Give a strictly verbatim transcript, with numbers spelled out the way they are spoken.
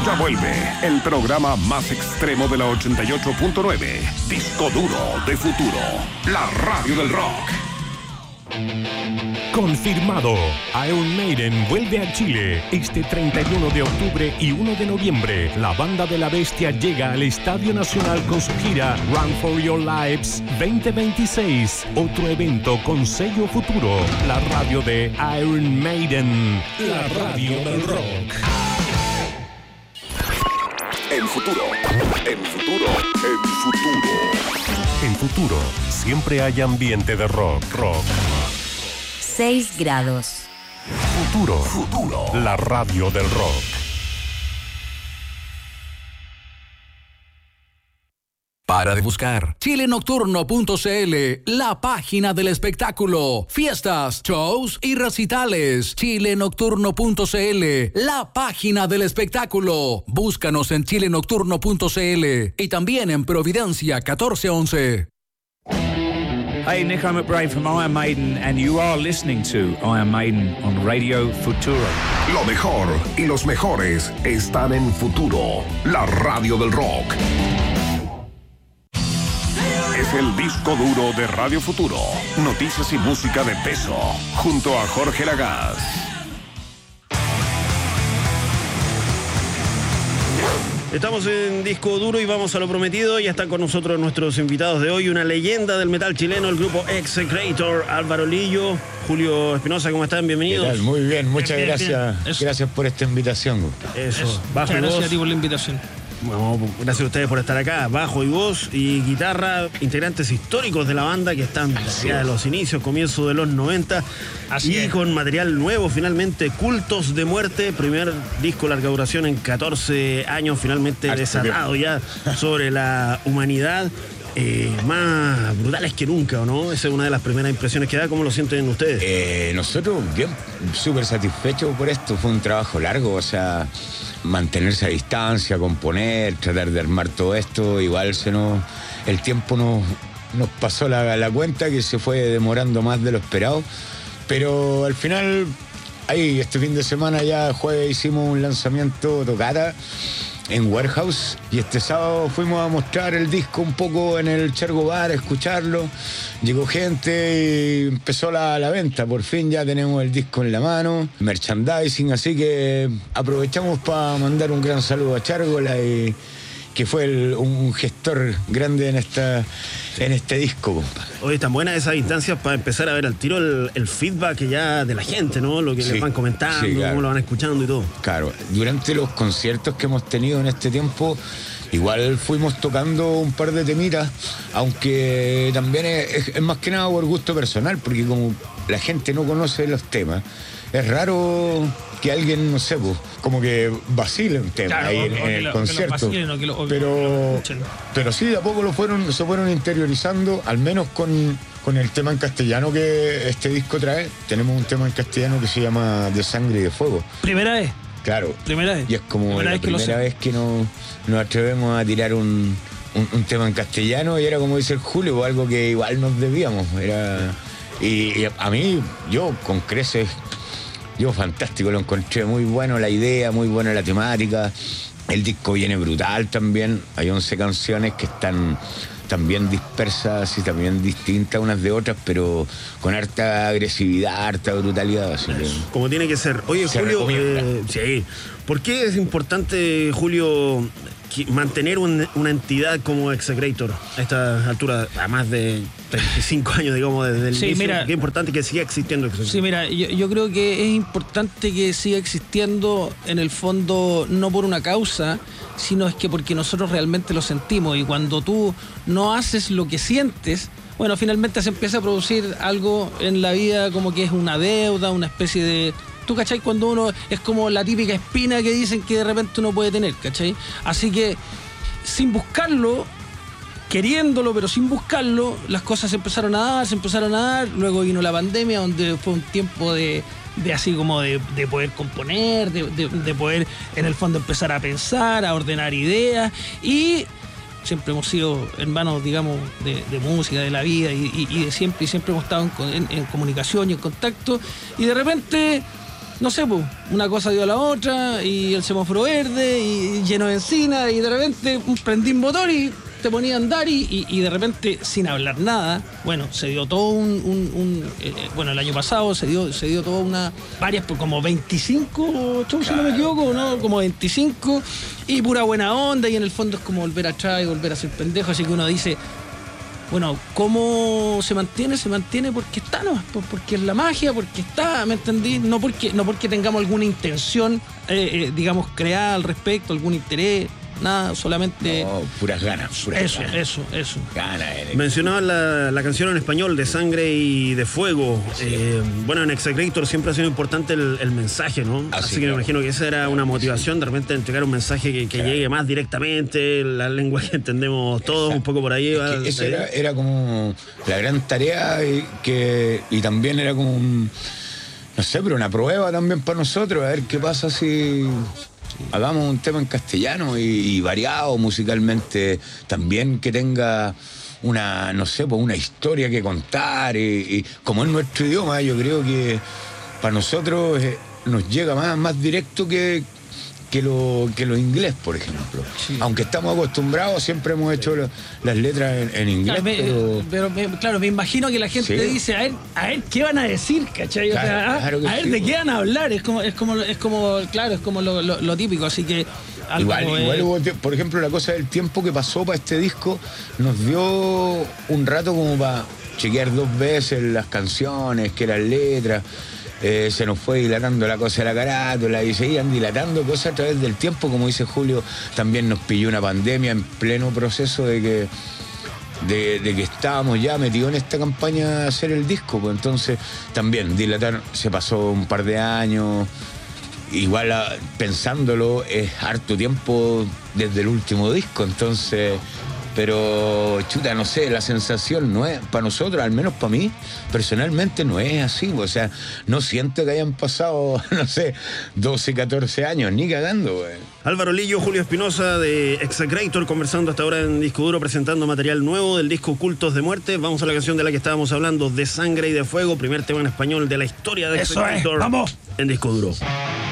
Ya vuelve el programa más extremo de la ochenta y ocho punto nueve. Disco Duro de Futuro. La radio del rock. Confirmado. Iron Maiden vuelve a Chile este treinta y uno de octubre y uno de noviembre. La banda de la bestia llega al Estadio Nacional con su gira Run for Your Lives veinte veintiséis. Otro evento con sello Futuro. La radio de Iron Maiden. La radio del rock. En Futuro. En Futuro. En Futuro. En Futuro siempre hay ambiente de rock. Rock. seis grados. Futuro. Futuro. La radio del rock. Para de buscar. chile nocturno punto c l, la página del espectáculo. Fiestas, shows y recitales. chile nocturno punto c l, la página del espectáculo. Búscanos en chile nocturno punto c l y también en Providencia catorce once. Hey, Nick, I'm McBrain from Iron Maiden, and you are listening to Iron Maiden on Radio Futuro. Lo mejor y los mejores están en Futuro, la radio del rock. Es el disco duro de Radio Futuro. Noticias y música de peso, junto a Jorge Lagaz. Estamos en Disco Duro y vamos a lo prometido. Ya están con nosotros nuestros invitados de hoy. Una leyenda del metal chileno, el grupo Execrator, Álvaro Lillo, Julio Espinosa. ¿Cómo están? Bienvenidos. ¿Qué tal? Muy bien, muchas bien, gracias. bien. Gracias por esta invitación. Eso, Eso. bajo Muchas y gracias voz. a ti por la invitación. Bueno, gracias a ustedes por estar acá. Bajo y voz y guitarra, integrantes históricos de la banda que están ya de los inicios, comienzo de los noventa. Así y es. con material nuevo, finalmente, Cultos de Muerte, primer disco, larga duración en catorce años, finalmente Harto desatado ya sobre la humanidad. Eh, más brutales que nunca, ¿o no? Esa es una de las primeras impresiones que da. ¿Cómo lo sienten ustedes? Eh, nosotros, bien, súper satisfechos por esto. Fue un trabajo largo, o sea, mantenerse a distancia, componer, tratar de armar todo esto. Igual se nos, el tiempo nos, nos pasó la, la cuenta, que se fue demorando más de lo esperado. Pero al final, ahí, este fin de semana ya jueves hicimos un lanzamiento tocata en Warehouse, y este sábado fuimos a mostrar el disco un poco en el Chergo Bar, a escucharlo. Llegó gente y empezó la, la venta. Por fin ya tenemos el disco en la mano, merchandising, así que aprovechamos para mandar un gran saludo a Chargola, y que fue el, un gestor grande en esta en este disco, compadre. Hoy están buenas esas instancias para empezar a ver al tiro el, el feedback ya de la gente, ¿no? Lo que Sí, les van comentando, sí, claro. cómo lo van escuchando y todo. Claro, durante los conciertos que hemos tenido en este tiempo, igual fuimos tocando un par de temitas, aunque también es, es, es más que nada por gusto personal, porque como la gente no conoce los temas, es raro que alguien, no sé, pues, como que vacile un tema Claro, ahí o- en, o en que el lo- que lo concierto. vacilen o que lo- o que pero, lo escuchen. pero sí, de a poco lo fueron, se fueron interiorizando, al menos con, con el tema en castellano que este disco trae. Tenemos un tema en castellano que se llama De Sangre y de Fuego. Primera vez. Claro. Primera vez. Y es como Primera la vez que lo primera sé. vez que nos, nos atrevemos a tirar un, un, un tema en castellano, y era, como dice el Julio, algo que igual nos debíamos. Era, y, y a mí, yo con creces, yo fantástico, lo encontré muy bueno la idea, muy buena la temática. El disco viene brutal también. Hay once canciones que están también dispersas y también distintas unas de otras, pero con harta agresividad, harta brutalidad. Así que Como tiene que ser. Oye, Se Julio, recomienda. eh, sí. ¿Por qué es importante, Julio, que- mantener un- una entidad como Execrator a esta altura, a más de veinticinco años, digamos, desde el Sí, inicio? mira. Qué importante que siga existiendo Execrator. Sí, mira, yo, yo creo que es importante que siga existiendo, en el fondo, no por una causa, sino es que porque nosotros realmente lo sentimos, y cuando tú no haces lo que sientes, bueno, finalmente se empieza a producir algo en la vida como que es una deuda, una especie de... ¿Tú cachai? Cuando uno es como la típica espina que dicen que de repente uno puede tener, ¿cachai? Así que, sin buscarlo, queriéndolo, pero sin buscarlo, las cosas se empezaron a dar, se empezaron a dar. Luego vino la pandemia, donde fue un tiempo de, de así como de, de poder componer, de, de, de poder en el fondo empezar a pensar, a ordenar ideas, y siempre hemos sido hermanos, digamos, de, de música, de la vida, y, y, y de siempre, y siempre hemos estado en, en, en comunicación y en contacto, y de repente no sé, pues, una cosa dio a la otra, y el semáforo verde, y lleno de encina, y de repente prendí un motor y te ponía a andar, y, y, y de repente, sin hablar nada, bueno, se dio todo un, un, un eh, bueno, el año pasado se dio, se dio toda una, varias, pues, como veinticinco shows, si no me equivoco, ¿no? Como veinticinco, y pura buena onda, y en el fondo es como volver atrás y volver a ser pendejo, así que uno dice, bueno, ¿cómo se mantiene? Se mantiene porque está, ¿no? Porque es la magia, porque está, ¿me entendí? No porque, no porque tengamos alguna intención, eh, eh, digamos, creada al respecto, algún interés, nada, solamente... No, puras ganas, puras eso, ganas. eso, eso. Ganas, eh. Mencionaban la, la canción en español de Sangre y de Fuego. Sí. Eh, bueno, en Execrator siempre ha sido importante el, el mensaje, ¿no? Ah, Así sí, que claro. me imagino que esa era una motivación, de repente entregar un mensaje que, que Claro. llegue más directamente, la lengua que entendemos todos, Exacto. un poco por ahí. Es Va, que eso eh. era, era como la gran tarea y, que, y también era como un, no sé, pero una prueba también para nosotros, a ver qué pasa si hagamos un tema en castellano y, y variado musicalmente, también que tenga una, no sé, pues una historia que contar, y, y como es nuestro idioma, yo creo que para nosotros eh, nos llega más, más directo que que lo, que lo inglés, por ejemplo. Sí. Aunque estamos acostumbrados, siempre hemos hecho lo, las letras en, en inglés, Claro, me, pero... pero me, claro, me imagino que la gente Sí. dice, a ver, a ver, ¿qué van a decir, cachai? O Claro, sea, ah, claro que a ver, sí, ¿de pues. qué van a hablar? Es como, es como, es como, claro, es como lo, lo, lo típico, así que... algo, Igual, eh, igual hubo, tie- por ejemplo, la cosa del tiempo que pasó para este disco nos dio un rato como para chequear dos veces las canciones, que eran letras. Eh, se nos fue dilatando la cosa de la carátula y seguían dilatando cosas a través del tiempo, como dice Julio. También nos pilló una pandemia en pleno proceso de que de, de que estábamos ya metidos en esta campaña de hacer el disco, pues entonces también dilatar, se pasó un par de años. Igual ah, pensándolo, es harto tiempo desde el último disco, entonces, pero chuta, no sé, la sensación no es, para nosotros, al menos para mí, personalmente no es así, o sea, no siento que hayan pasado, no sé, doce, catorce años, ni cagando, güey. Álvaro Lillo, Julio Espinosa de Execrator, conversando hasta ahora en Disco Duro, presentando material nuevo del disco Cultos de Muerte. Vamos a la canción de la que estábamos hablando, de Sangre y de Fuego, primer tema en español de la historia de Eso es, Execrator. vamos. En Disco Duro.